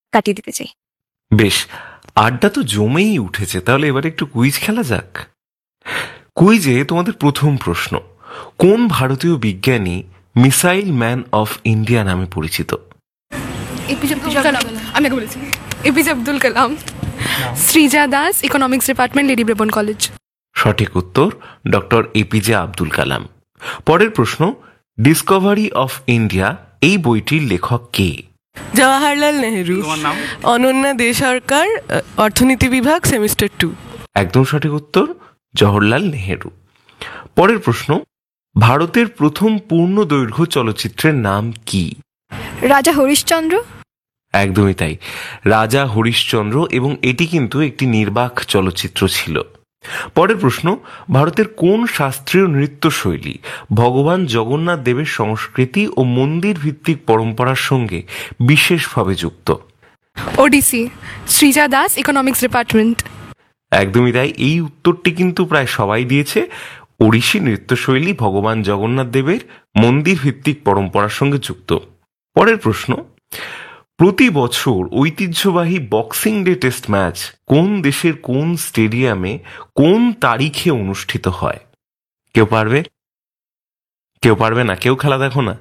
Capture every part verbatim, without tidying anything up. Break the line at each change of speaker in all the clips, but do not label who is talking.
কাটিয়ে দিতে চাই।
বেশ, আড্ডা তো জমেই উঠেছে, তাহলে এবারে একটু কুইজ খেলা যাক। কুইজে তোমাদের প্রথম প্রশ্ন, কোন ভারতীয় বিজ্ঞানী মিসাইল ম্যান অফ ইন্ডিয়া নামে পরিচিত?
এপিজে আব্দুল কালাম। আমি আগে বলেছি APJ Abdul Kalam. Sreeja Das, economics department, lady Brabourne college.
সঠিক উত্তর ডক্টর এপিজে আব্দুল কালাম। পরের প্রশ্ন, ডিসকভারি অফ ইন্ডিয়া এই বইটির লেখক কে?
জওয়াহরলাল নেহেরু। অনন্যা দে সরকার, অর্থনীতি বিভাগ, সেমিস্টার টু।
একদম সঠিক উত্তর, জওহরলাল নেহেরু। পরের প্রশ্ন, ভারতের প্রথম পূর্ণ দৈর্ঘ্য চলচ্চিত্রের নাম কি?
রাজা হরিশ্চন্দ্র।
একদমই তাই, রাজা হরিশ্চন্দ্র, এবং এটি কিন্তু একটি নির্বাক চলচ্চিত্র ছিল। পরের প্রশ্ন, ভারতের কোন শাস্ত্রীয় নৃত্যশৈলী ভগবান জগন্নাথ দেবের সংস্কৃতি ও মন্দির ভিত্তিক পরম্পরার সঙ্গে বিশেষভাবে যুক্ত?
ওডিসি। Sreeja Das, economics department.
একদমই তাই, এই উত্তরটি কিন্তু প্রায় সবাই দিয়েছে। ওড়িশি নৃত্যশৈলী ভগবান জগন্নাথ দেবের মন্দির ভিত্তিক পরম্পরার সঙ্গে যুক্ত। পরের প্রশ্ন, প্রতি বছর ঐতিহ্যবাহী বক্সিং ডে টেস্ট ম্যাচ কোন দেশের কোন স্টেডিয়ামে কোন তারিখে অনুষ্ঠিত হয়? কেউ পারবে? কেউ পারবে না? কেউ খেলা দেখো না?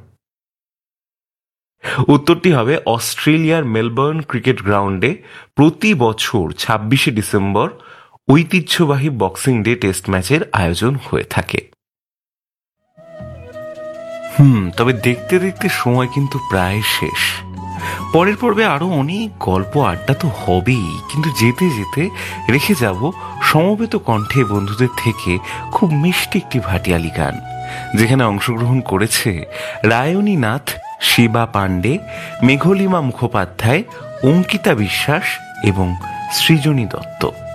উত্তরটি হবে অস্ট্রেলিয়ার মেলবোর্ন ক্রিকেট গ্রাউন্ডে প্রতি বছর ছাব্বিশে ডিসেম্বর ঐতিহ্যবাহী বক্সিং ডে টেস্ট ম্যাচের আয়োজন হয়ে থাকে। হুম তবে দেখতে দেখতে সময় কিন্তু প্রায় শেষ। পরের পর্বে আরো অনেক গল্প আড্ডা তো হবেই, কিন্তু যেতে যেতে রেখে যাব সমবেত কণ্ঠে বন্ধুদের থেকে খুব মিষ্টি একটি ভাটিয়ালি গান, যেখানে অংশগ্রহণ করেছে রায়নী নাথ, শিবা পাণ্ডে, মেঘলিমা মুখোপাধ্যায়, অঙ্কিতা বিশ্বাস এবং সৃজনী দত্ত।